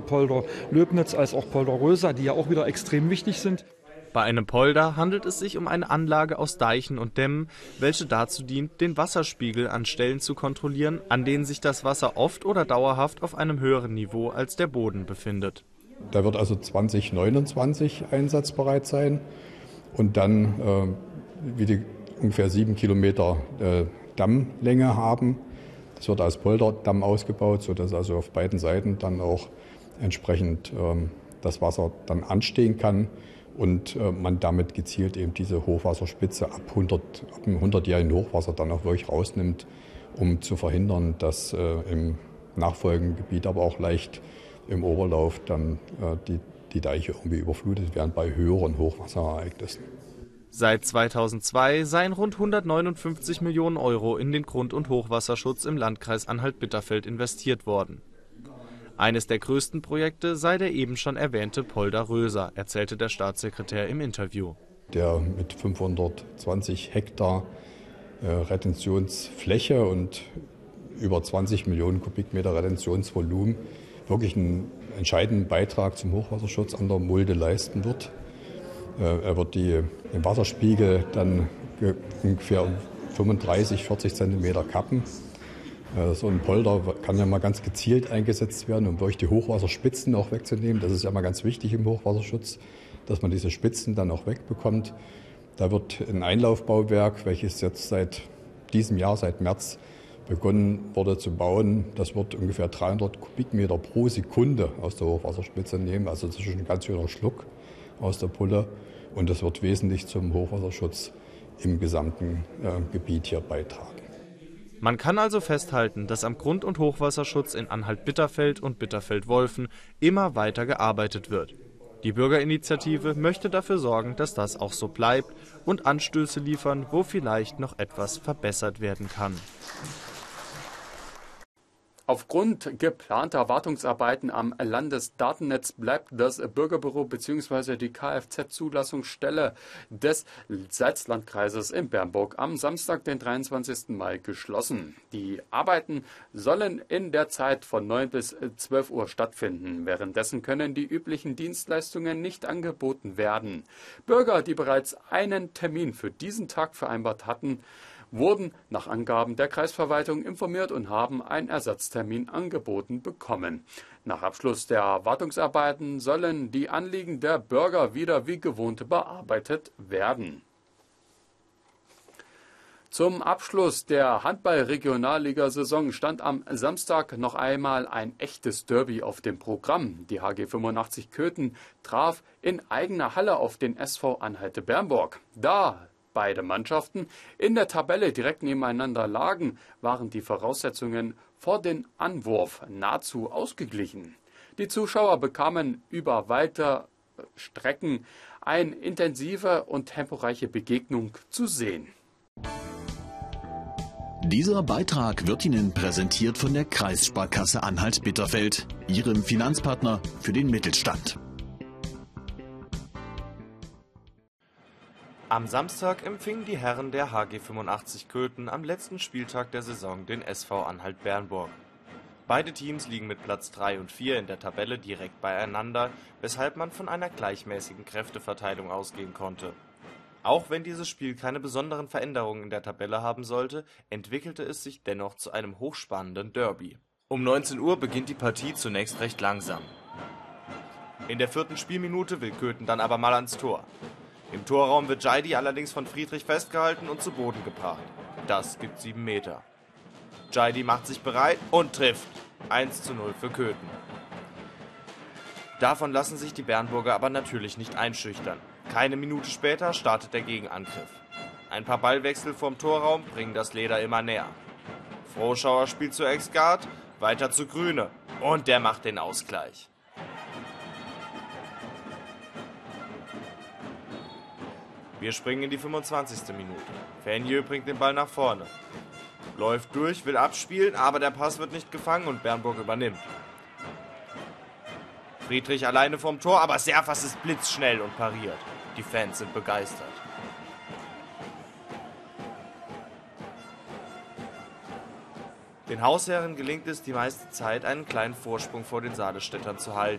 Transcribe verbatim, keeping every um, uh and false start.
Polder Löbnitz als auch Polder Röser, die ja auch wieder extrem wichtig sind. Bei einem Polder handelt es sich um eine Anlage aus Deichen und Dämmen, welche dazu dient, den Wasserspiegel an Stellen zu kontrollieren, an denen sich das Wasser oft oder dauerhaft auf einem höheren Niveau als der Boden befindet. Der wird also zwanzig neunundzwanzig einsatzbereit sein und dann äh, wie die ungefähr sieben Kilometer äh, Dammlänge haben. Das wird als Polderdamm ausgebaut, sodass also auf beiden Seiten dann auch entsprechend äh, das Wasser dann anstehen kann und äh, man damit gezielt eben diese Hochwasserspitze ab, hundert, ab dem hundertjährigen Hochwasser dann auch wirklich rausnimmt, um zu verhindern, dass äh, im nachfolgenden Gebiet, aber auch leicht im Oberlauf dann äh, die, die Deiche irgendwie überflutet werden bei höheren Hochwasserereignissen. Seit zweitausendzwei seien rund hundertneunundfünfzig Millionen Euro in den Grund- und Hochwasserschutz im Landkreis Anhalt-Bitterfeld investiert worden. Eines der größten Projekte sei der eben schon erwähnte Polder Röser, erzählte der Staatssekretär im Interview. Der mit fünfhundertzwanzig Hektar äh, Retentionsfläche und über zwanzig Millionen Kubikmeter Retentionsvolumen wirklich einen entscheidenden Beitrag zum Hochwasserschutz an der Mulde leisten wird. Äh, er wird die, den Wasserspiegel dann ungefähr fünfunddreißig, vierzig Zentimeter kappen. So ein Polder kann ja mal ganz gezielt eingesetzt werden, um wirklich die Hochwasserspitzen auch wegzunehmen. Das ist ja mal ganz wichtig im Hochwasserschutz, dass man diese Spitzen dann auch wegbekommt. Da wird ein Einlaufbauwerk, welches jetzt seit diesem Jahr, seit März, begonnen wurde zu bauen. Das wird ungefähr dreihundert Kubikmeter pro Sekunde aus der Hochwasserspitze nehmen. Also das ist schon ein ganz schöner Schluck aus der Pulle. Und das wird wesentlich zum Hochwasserschutz im gesamten äh, Gebiet hier beitragen. Man kann also festhalten, dass am Grund- und Hochwasserschutz in Anhalt-Bitterfeld und Bitterfeld-Wolfen immer weiter gearbeitet wird. Die Bürgerinitiative möchte dafür sorgen, dass das auch so bleibt und Anstöße liefern, wo vielleicht noch etwas verbessert werden kann. Aufgrund geplanter Wartungsarbeiten am Landesdatennetz bleibt das Bürgerbüro bzw. die Kfz-Zulassungsstelle des Salzlandkreises in Bernburg am Samstag, den dreiundzwanzigsten Mai, geschlossen. Die Arbeiten sollen in der Zeit von neun bis zwölf Uhr stattfinden. Währenddessen können die üblichen Dienstleistungen nicht angeboten werden. Bürger, die bereits einen Termin für diesen Tag vereinbart hatten, wurden nach Angaben der Kreisverwaltung informiert und haben einen Ersatztermin angeboten bekommen. Nach Abschluss der Wartungsarbeiten sollen die Anliegen der Bürger wieder wie gewohnt bearbeitet werden. Zum Abschluss der Handball-Regionalligasaison stand am Samstag noch einmal ein echtes Derby auf dem Programm. Die H G fünfundachtzig Köthen traf in eigener Halle auf den S V Anhalte-Bernburg. Da beide Mannschaften in der Tabelle direkt nebeneinander lagen, waren die Voraussetzungen vor den Anwurf nahezu ausgeglichen. Die Zuschauer bekamen über weite Strecken eine intensive und temporeiche Begegnung zu sehen. Dieser Beitrag wird Ihnen präsentiert von der Kreissparkasse Anhalt-Bitterfeld, Ihrem Finanzpartner für den Mittelstand. Am Samstag empfingen die Herren der H G fünfundachtzig Köthen am letzten Spieltag der Saison den S V Anhalt-Bernburg. Beide Teams liegen mit Platz drei und vier in der Tabelle direkt beieinander, weshalb man von einer gleichmäßigen Kräfteverteilung ausgehen konnte. Auch wenn dieses Spiel keine besonderen Veränderungen in der Tabelle haben sollte, entwickelte es sich dennoch zu einem hochspannenden Derby. Um neunzehn Uhr beginnt die Partie zunächst recht langsam. In der vierten Spielminute will Köthen dann aber mal ans Tor. Im Torraum wird Jaidi allerdings von Friedrich festgehalten und zu Boden gebracht. Das gibt sieben Meter. Jaidi macht sich bereit und trifft. eins zu null für Köthen. Davon lassen sich die Bernburger aber natürlich nicht einschüchtern. Keine Minute später startet der Gegenangriff. Ein paar Ballwechsel vorm Torraum bringen das Leder immer näher. Froschauer spielt zu Ex-Gard, weiter zu Grüne. Und der macht den Ausgleich. Wir springen in die fünfundzwanzigste Minute. Fenjö bringt den Ball nach vorne. Läuft durch, will abspielen, aber der Pass wird nicht gefangen und Bernburg übernimmt. Friedrich alleine vorm Tor, aber Serfas ist blitzschnell und pariert. Die Fans sind begeistert. Den Hausherren gelingt es die meiste Zeit, einen kleinen Vorsprung vor den Saalestädtern zu halten.